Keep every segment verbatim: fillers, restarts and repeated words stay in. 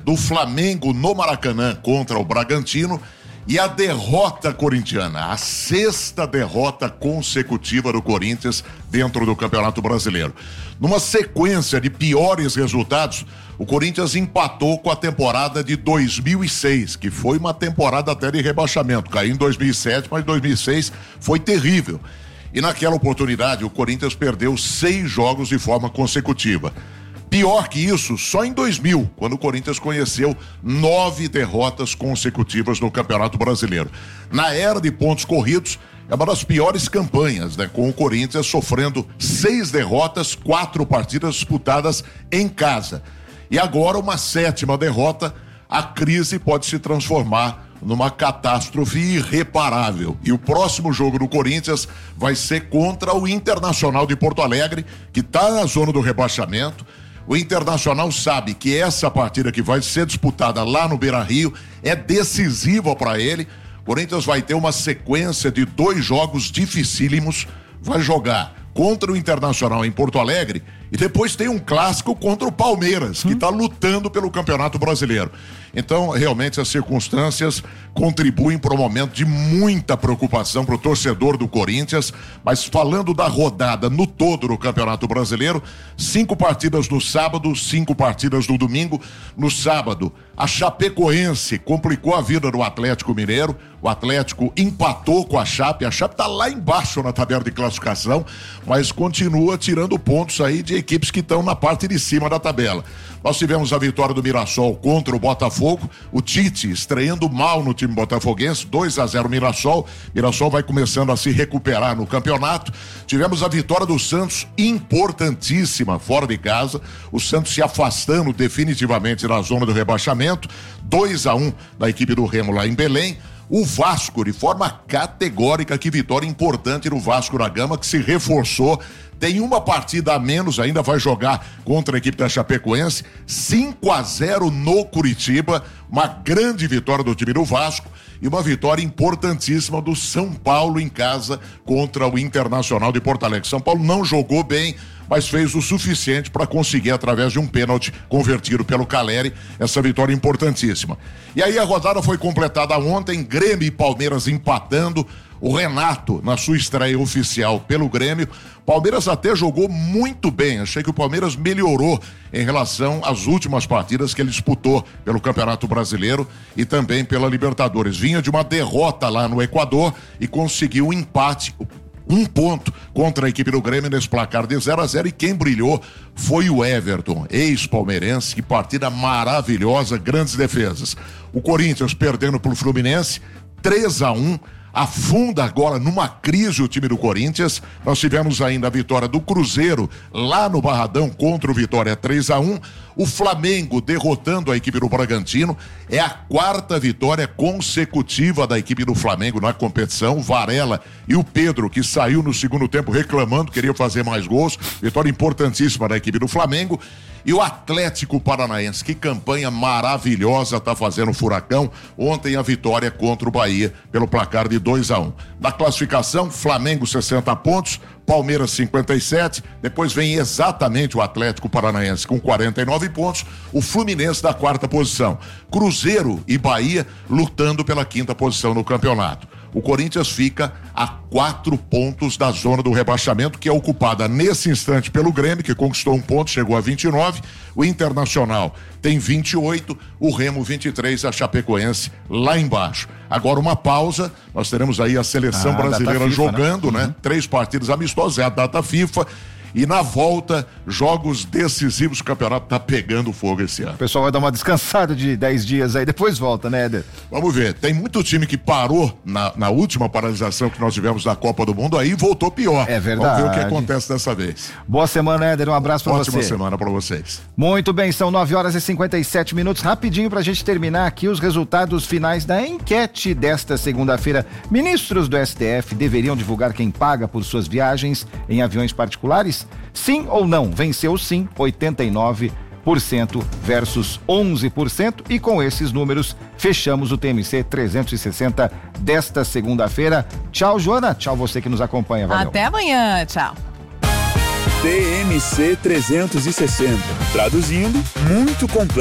do Flamengo no Maracanã contra o Bragantino e a derrota corintiana, a sexta derrota consecutiva do Corinthians dentro do Campeonato Brasileiro. Numa sequência de piores resultados, o Corinthians empatou com a temporada de dois mil e seis, que foi uma temporada até de rebaixamento. Caiu em dois mil e sete, mas dois mil e seis foi terrível. E naquela oportunidade, o Corinthians perdeu seis jogos de forma consecutiva. Pior que isso, só em dois mil, quando o Corinthians conheceu nove derrotas consecutivas no Campeonato Brasileiro. Na era de pontos corridos, é uma das piores campanhas, né? Com o Corinthians sofrendo seis derrotas, quatro partidas disputadas em casa. E agora uma sétima derrota, a crise pode se transformar numa catástrofe irreparável. E o próximo jogo do Corinthians vai ser contra o Internacional de Porto Alegre, que está na zona do rebaixamento. O Internacional sabe que essa partida que vai ser disputada lá no Beira-Rio é decisiva para ele. O Corinthians vai ter uma sequência de dois jogos dificílimos. Vai jogar contra o Internacional em Porto Alegre e depois tem um clássico contra o Palmeiras, que está lutando pelo Campeonato Brasileiro. Então, realmente, as circunstâncias contribuem para um momento de muita preocupação para o torcedor do Corinthians. Mas falando da rodada no todo do Campeonato Brasileiro, cinco partidas no sábado, cinco partidas no domingo. No sábado, a Chapecoense complicou a vida do Atlético Mineiro. O Atlético empatou com a Chape. A Chape está lá embaixo na tabela de classificação, mas continua tirando pontos aí de equipes que estão na parte de cima da tabela. Nós tivemos a vitória do Mirassol contra o Botafogo, o Tite estreando mal no time botafoguense, dois a zero Mirassol. Mirassol vai começando a se recuperar no campeonato. Tivemos a vitória do Santos, importantíssima, fora de casa, o Santos se afastando definitivamente da zona do rebaixamento, dois a um da equipe do Remo lá em Belém. O Vasco, de forma categórica, que vitória importante no Vasco da Gama, que se reforçou, tem uma partida a menos, ainda vai jogar contra a equipe da Chapecoense, cinco a zero no Curitiba, uma grande vitória do time do Vasco e uma vitória importantíssima do São Paulo em casa contra o Internacional de Porto Alegre. São Paulo não jogou bem, mas fez o suficiente para conseguir, através de um pênalti convertido pelo Caleri, essa vitória importantíssima. E aí a rodada foi completada ontem, Grêmio e Palmeiras empatando, o Renato na sua estreia oficial pelo Grêmio. Palmeiras até jogou muito bem, achei que o Palmeiras melhorou em relação às últimas partidas que ele disputou pelo Campeonato Brasileiro e também pela Libertadores. Vinha de uma derrota lá no Equador e conseguiu um empate, um ponto contra a equipe do Grêmio nesse placar de zero a zero, e quem brilhou foi o Everton, ex-palmeirense. Que partida maravilhosa, grandes defesas. O Corinthians perdendo pro Fluminense, três a um, afunda agora numa crise o time do Corinthians. Nós tivemos ainda a vitória do Cruzeiro lá no Barradão contra o Vitória, três a um. O Flamengo derrotando a equipe do Bragantino, é a quarta vitória consecutiva da equipe do Flamengo na competição. O Varela e o Pedro, que saiu no segundo tempo reclamando, queria fazer mais gols. Vitória importantíssima da equipe do Flamengo. E o Atlético Paranaense, que campanha maravilhosa está fazendo o Furacão. Ontem a vitória contra o Bahia pelo placar de dois a um. Na classificação, Flamengo sessenta pontos, Palmeiras cinquenta e sete, depois vem exatamente o Atlético Paranaense com quarenta e nove pontos, o Fluminense da quarta posição. Cruzeiro e Bahia lutando pela quinta posição no campeonato. O Corinthians fica a quatro pontos da zona do rebaixamento, que é ocupada nesse instante pelo Grêmio, que conquistou um ponto, chegou a vinte e nove. O Internacional tem vinte e oito, o Remo vinte e três, a Chapecoense lá embaixo. Agora uma pausa, nós teremos aí a seleção ah, brasileira FIFA, jogando, né? né? Uhum. Três partidas amistosos, é a data FIFA. E na volta, jogos decisivos, o campeonato tá pegando fogo esse ano. O pessoal vai dar uma descansada de dez dias aí, depois volta, né, Éder? Vamos ver, tem muito time que parou na, na última paralisação que nós tivemos da Copa do Mundo, aí voltou pior. É verdade. Vamos ver o que acontece dessa vez. Boa semana, Éder, um abraço pra Ótima você. Ótima semana pra vocês. Muito bem, são nove horas e cinquenta e sete minutos, rapidinho pra gente terminar aqui os resultados finais da enquete desta segunda-feira. Ministros do S T F deveriam divulgar quem paga por suas viagens em aviões particulares? Sim ou não? Venceu sim, oitenta e nove por cento versus onze por cento, e com esses números fechamos o T M C trezentos e sessenta desta segunda-feira. Tchau, Joana, tchau você que nos acompanha, valeu. Até amanhã, tchau. T M C trezentos e sessenta, traduzindo, muito completo.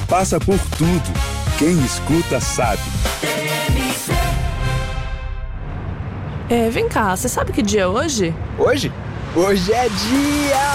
passa por tudo. Quem escuta sabe. É, vem cá, você sabe que dia é hoje? Hoje? Hoje é dia